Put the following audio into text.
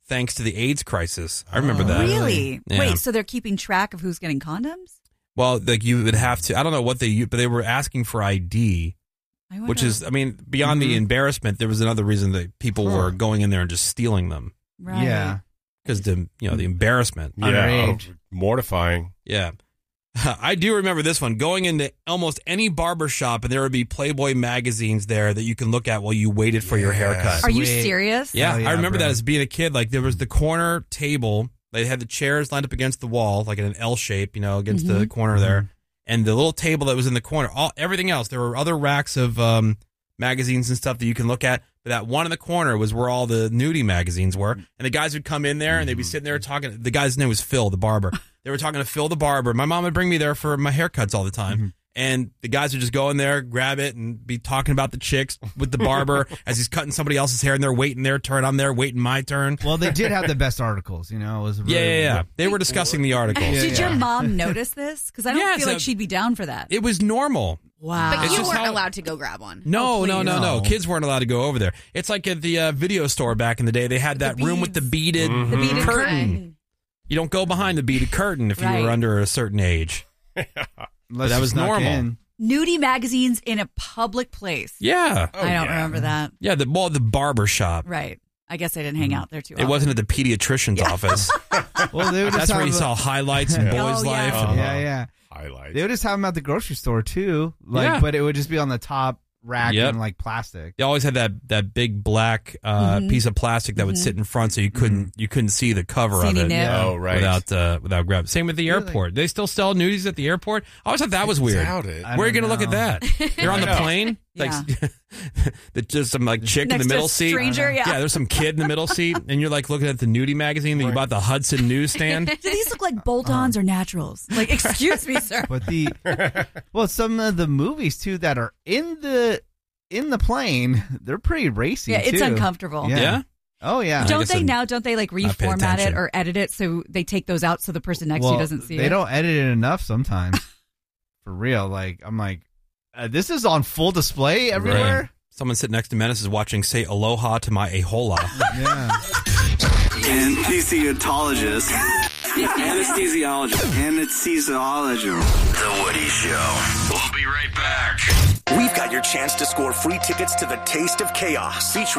thanks to the AIDS crisis. I remember that. Really? Yeah. Wait, so they're keeping track of who's getting condoms? Well, like you would have to. I don't know what they use, but they were asking for ID, I wonder. which is, I mean, beyond the embarrassment, there was another reason that people were going in there and just stealing them Right. Yeah. because the embarrassment. Underage. Mortifying. Yeah. I do remember this one, going into almost any barber shop, and there would be Playboy magazines there that you can look at while you waited for your haircut. Are you Sweet. serious? Yeah, Oh, yeah, I remember bro. that as being a kid. Like, there was the corner table. They had the chairs lined up against the wall, like in an L shape, against the corner there. And the little table that was in the corner, everything else, there were other racks of magazines and stuff that you can look at. But that one in the corner was where all the nudie magazines were. And the guys would come in there and they'd be sitting there talking. The guy's name was Phil, the barber. They were talking to Phil, the barber. My mom would bring me there for my haircuts all the time. And the guys would just go in there, grab it, and be talking about the chicks with the barber as he's cutting somebody else's hair, and they're waiting their turn. I'm there waiting my turn. Well, they did have the best articles, It was really, Yeah. They were discussing the articles. Yeah, Did your mom notice this? Because I don't Yeah, feel so- like she'd be down for that. It was normal. Wow. But It's you just weren't how- allowed to go grab one. No. No. Kids weren't allowed to go over there. It's like at the video store back in the day. They had that room with the beaded, the beaded curtain. You don't go behind the beaded curtain if you Right. were under a certain age. Unless that you was snuck normal. in. Nudie magazines in a public place. Yeah. I don't remember that. Yeah, the barber shop. Right. I guess I didn't hang out there too It often. wasn't at the pediatrician's office. Well, they would just That's where have you saw highlights and boys' Oh, yeah. life. Yeah. Highlights. They would just have them at the grocery store too, Yeah. but it would just be on the top rack Yep. in like plastic. They always had that big black piece of plastic that would sit in front, so you couldn't see the cover See of any it nip. Yeah. Oh, right. without grab. Same with the airport. They still sell nudies at the airport. I always thought that was weird. Doubt it. I Where are you don't gonna look at know. that? You're on the plane, like just some like chick Next in the to a middle seat. stranger, yeah. There's some kid in the middle seat, and you're like looking at the nudie magazine that you bought at the Hudson newsstand. Do these look like bolt-ons or naturals? Like, excuse me, sir. But some of the movies too that are in the plane, they're pretty racy. Yeah, it's too. uncomfortable. Yeah. Oh yeah. Don't guess they I'm now? Don't they like not paying reformat it attention. or edit it so they take those out so the person next to you doesn't see they it? don't edit it enough sometimes. For real, like I'm like, this is on full display everywhere. Right. Someone sitting next to Menace is watching "Say Aloha to My Ahola." Yeah. Anesthesiologist. Anesthesiologist. Anesthesiologist. The Woody Show. We'll be right back. We've got your chance to score free tickets to the Taste of Chaos, featuring